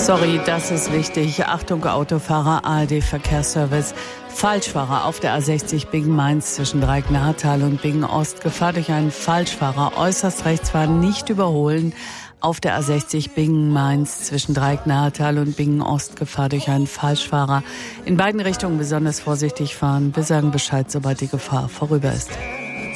Sorry, das ist wichtig. Achtung, Autofahrer, ARD-Verkehrsservice. Falschfahrer auf der A60 Bingen-Mainz zwischen Dreieck-Nahetal und Bingen-Ost. Gefahr durch einen Falschfahrer. Äußerst rechts fahren, nicht überholen. Auf der A60 Bingen-Mainz zwischen Dreieck-Nahetal und Bingen-Ost. Gefahr durch einen Falschfahrer. In beiden Richtungen besonders vorsichtig fahren. Wir sagen Bescheid, sobald die Gefahr vorüber ist.